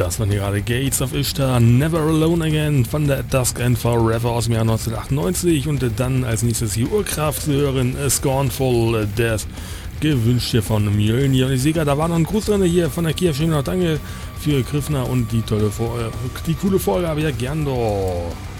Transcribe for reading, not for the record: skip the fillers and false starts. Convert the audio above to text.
Das waren hier gerade Gates of Ishtar, Never Alone Again von der Dusk and Forever aus dem Jahr 1998 und dann als nächstes hier Urkraft zu hören, Scornful Death, gewünscht hier von Mjölnir. Und ich sehe gerade, da war noch ein Gruß drin hier von der Kia. Schön noch danke für Griffner und die coole Vorgabe, ja gern doch.